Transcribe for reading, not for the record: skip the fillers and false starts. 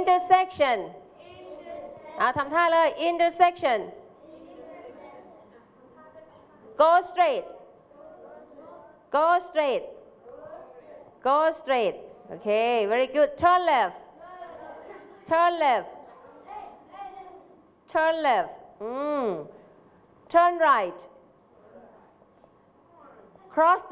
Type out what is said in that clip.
intersection ทำท่าเลย intersection go straight go straight go straight okay very good turn left turn left turn left turn right cross